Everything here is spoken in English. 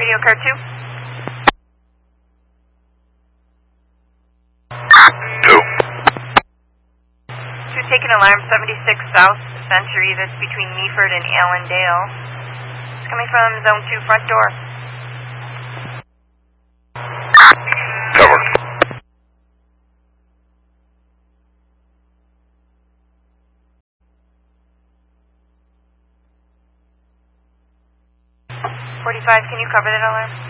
Radio car 2. 2. 2 taking alarm 76 South Century, that's between Meaford and Allendale. It's coming from zone 2 front door. Cover. 45, can you cover that alarm?